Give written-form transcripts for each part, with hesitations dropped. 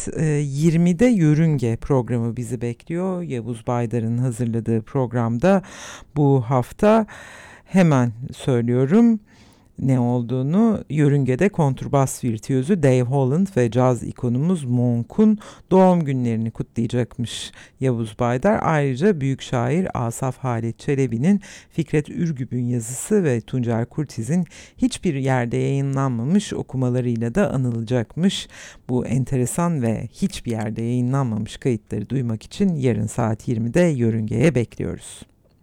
saat 20'de Yörünge programı bizi bekliyor. Yavuz Baydar'ın hazırladığı programda bu hafta hemen söylüyorum ne olduğunu. Yörünge'de kontrbas virtüözü Dave Holland ve caz ikonumuz Monk'un doğum günlerini kutlayacakmış Yavuz Baydar. Ayrıca büyük şair Asaf Halet Çelebi'nin Fikret Ürgüp'ün yazısı ve Tuncer Kurtiz'in hiçbir yerde yayınlanmamış okumalarıyla da anılacakmış. Bu enteresan ve hiçbir yerde yayınlanmamış kayıtları duymak için yarın saat 20'de Yörünge'ye bekliyoruz.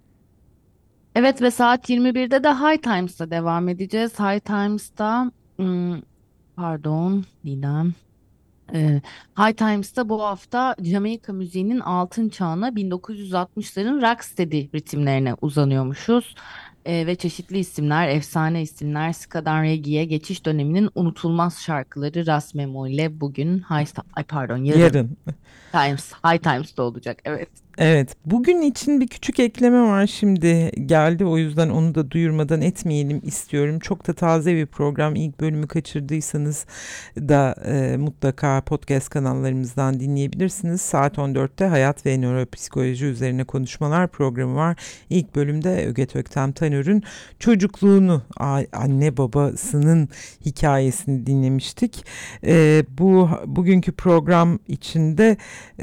Evet ve saat 21'de de High Times'ta devam edeceğiz. High Times'ta pardon Didem. Ee, High Times'ta bu hafta Jamaika müziğinin altın çağına 1960'ların rocksteady ritimlerine uzanıyormuşuz. Ve çeşitli isimler, efsane isimler, Ska'dan Reggie'ye geçiş döneminin unutulmaz şarkıları Ras Memo ile bugün yarın Yarın. High Times'ta olacak. Evet. Evet, bugün için bir küçük ekleme var, şimdi geldi, o yüzden onu da duyurmadan etmeyelim istiyorum. Çok da taze bir program. İlk bölümü kaçırdıysanız da mutlaka podcast kanallarımızdan dinleyebilirsiniz. Saat 14'te hayat ve nöropsikoloji üzerine konuşmalar programı var. İlk bölümde Öget Öktem Tanör'ün çocukluğunu, anne babasının hikayesini dinlemiştik. Bugünkü program içinde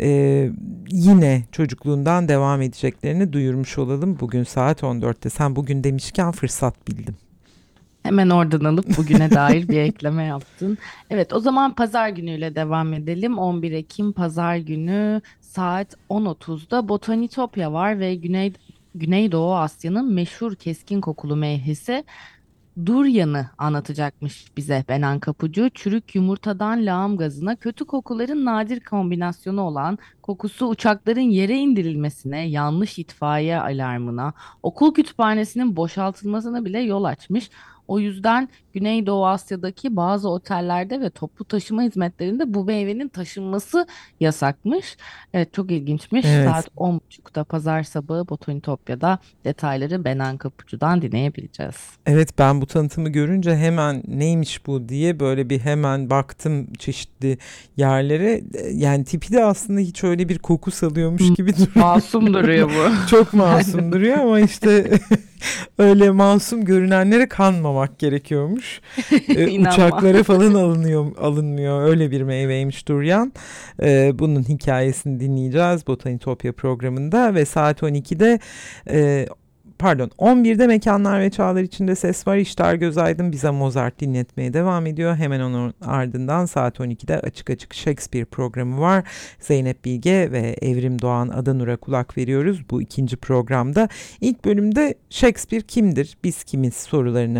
yine çocukluğundan devam edeceklerini duyurmuş olalım. Bugün saat 14'te. Sen bugün demişken fırsat bildim. Hemen oradan alıp bugüne dair bir ekleme yaptın. Evet, o zaman pazar günüyle devam edelim. 11 Ekim pazar günü saat 10.30'da Botanitopya var ve Güneydoğu Asya'nın meşhur keskin kokulu meyhesi Duryan'ı anlatacakmış bize Benan Kapucu. Çürük yumurtadan lağım gazına kötü kokuların nadir kombinasyonu olan kokusu uçakların yere indirilmesine, yanlış itfaiye alarmına, okul kütüphanesinin boşaltılmasına bile yol açmış. O yüzden Güneydoğu Asya'daki bazı otellerde ve toplu taşıma hizmetlerinde bu meyvenin taşınması yasakmış. Evet, çok ilginçmiş. Evet. Saat 10.30'da pazar sabahı Botanitopya'da detayları Benan Kapucu'dan dinleyebileceğiz. Evet, ben bu tanıtımı görünce hemen neymiş bu diye böyle bir hemen baktım çeşitli yerlere. Yani tipi de aslında hiç öyle bir koku salıyormuş gibi durmuyor. Masum duruyor bu. Çok Bence masum de. duruyor ama işte öyle masum görünenlere kanmamak gerekiyormuş. İnanma. Uçaklara falan alınmıyor. Öyle bir meyveymiş durian. Bunun hikayesini dinleyeceğiz Botanitopya programında ve saat 12'de e, pardon 11'de Mekanlar ve Çağlar içinde Ses Var. İştar Gözaydın bize Mozart dinletmeye devam ediyor. Hemen onun ardından saat 12'de Açık Açık Shakespeare programı var. Zeynep Bilge ve Evrim Doğan Adanur'a kulak veriyoruz bu ikinci programda. İlk bölümde Shakespeare kimdir, biz kimiz sorularını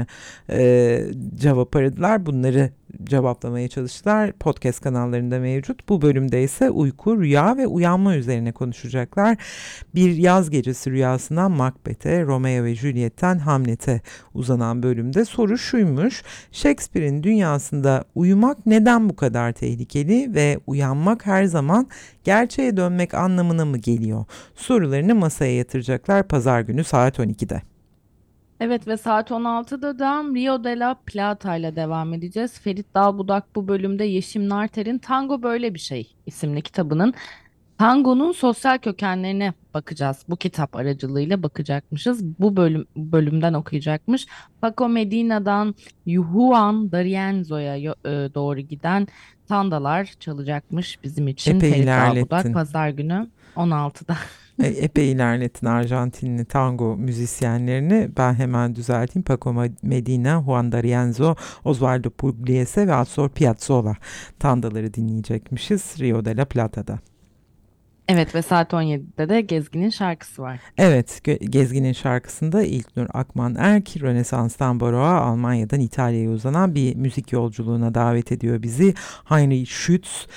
cevap aradılar. Bunları cevaplamaya çalıştılar. Podcast kanallarında mevcut. Bu bölümde ise uyku, rüya ve uyanma üzerine konuşacaklar. Bir yaz gecesi rüyasından Macbeth'e, Romeo ve Juliet'ten Hamlet'e uzanan bölümde soru şuymuş: Shakespeare'in dünyasında uyumak neden bu kadar tehlikeli ve uyanmak her zaman gerçeğe dönmek anlamına mı geliyor? Sorularını masaya yatıracaklar pazar günü saat 12'de. Evet ve saat 16'da da Rio de la Plata ile devam edeceğiz. Ferit Dalbudak bu bölümde Yeşim Narter'in Tango Böyle Bir Şey isimli kitabının tangonun sosyal kökenlerine bakacağız. Bu kitap aracılığıyla bakacakmışız. Bu bölümden okuyacakmış. Paco Medina'dan Juan D'Arienzo'ya doğru giden tandalar çalacakmış bizim için Epey Ferit Dalbudak ilerlettin. pazar günü 16'da. Epey ilerlettin Arjantinli tango müzisyenlerini. Ben hemen düzelteyim. Paco Medina, Juan D'Arienzo, Osvaldo Pugliese ve Astor Piazzolla tandaları dinleyecekmişiz Rio de la Plata'da. Evet ve saat 17'de de Gezgin'in şarkısı var. Evet, Gezgin'in şarkısında İlknur Akman Erk, Rönesans'tan Baroğa, Almanya'dan İtalya'ya uzanan bir müzik yolculuğuna davet ediyor bizi. Heinrich Schütz,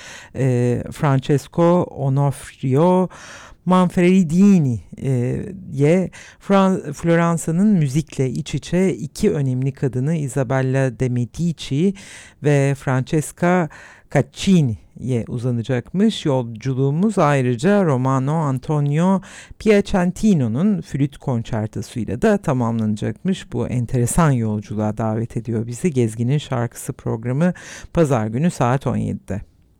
Francesco Onofrio, Manfredini'ye Floransa'nın müzikle iç içe iki önemli kadını Isabella de Medici ve Francesca Caccini'ye uzanacakmış. Yolculuğumuz ayrıca Romano Antonio Piacentino'nun flüt konçertosuyla da tamamlanacakmış. Bu enteresan yolculuğa davet ediyor bizi Gezgin'in şarkısı programı pazar günü saat 17'de.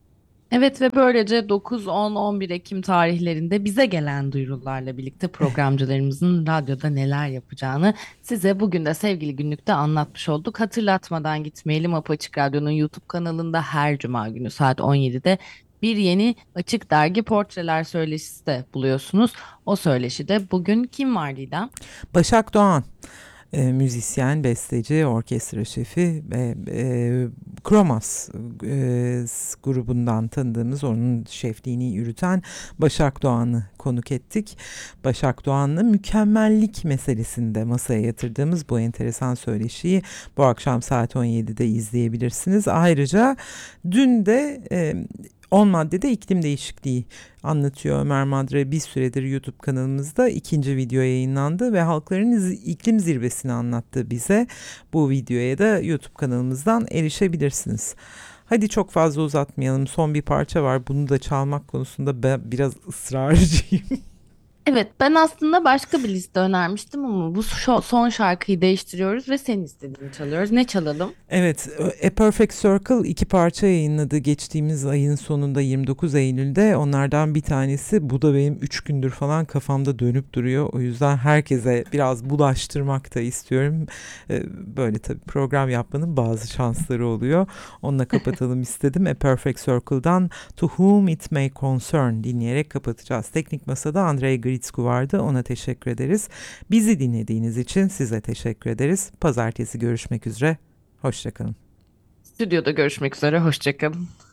Evet ve böylece 9, 10, 11 Ekim tarihlerinde bize gelen duyurularla birlikte programcılarımızın radyoda neler yapacağını size bugün de sevgili günlükte anlatmış olduk. Hatırlatmadan gitmeyelim. Apaçık Radyo'nun YouTube kanalında her cuma günü saat 17'de bir yeni Açık Dergi Portreler söyleşisi de buluyorsunuz. O söyleşide bugün kim var Didem? Başak Doğan, müzisyen, besteci, orkestra şefi ve Kronos grubundan tanıdığımız, onun şefliğini yürüten Başak Doğan'ı konuk ettik. Başak Doğan'la mükemmellik meselesinde masaya yatırdığımız bu enteresan söyleşiyi bu akşam saat 17'de izleyebilirsiniz. Ayrıca dün de 10 maddede iklim değişikliği anlatıyor Ömer Madre, bir süredir YouTube kanalımızda ikinci video yayınlandı ve halkların iklim zirvesini anlattı bize. Bu videoya da YouTube kanalımızdan erişebilirsiniz. Hadi çok fazla uzatmayalım. Son bir parça var. Bunu da çalmak konusunda ben biraz ısrarcıyım. Evet, ben aslında başka bir liste önermiştim ama bu son şarkıyı değiştiriyoruz ve senin istediğini çalıyoruz. Ne çalalım? Evet, A Perfect Circle 2 parça yayınladı geçtiğimiz ayın sonunda, 29 Eylül'de. Onlardan bir tanesi, bu da benim 3 gündür falan kafamda dönüp duruyor. O yüzden herkese biraz bulaştırmak da istiyorum. Böyle tabii program yapmanın bazı şansları oluyor. Onunla kapatalım istedim. A Perfect Circle'dan To Whom It May Concern dinleyerek kapatacağız. Teknik Masa'da Andrei Gritsku vardı. Ona teşekkür ederiz. Bizi dinlediğiniz için size teşekkür ederiz. Pazartesi görüşmek üzere. Hoşça kalın. Stüdyoda görüşmek üzere, hoşça kalın.